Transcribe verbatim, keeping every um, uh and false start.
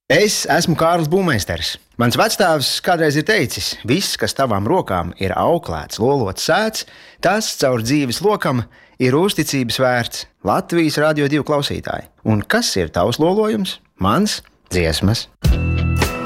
Es esmu Kārlis Būmeisters. Mans vectēvs kādreiz ir teicis, viss, kas tavām rokām ir auklēts, lolots, sēts, tas caur dzīves lokam ir uzticības vērts. Latvijas Radio divi klausītāji. Un kas ir tavs lolojums? Mans dziesmas.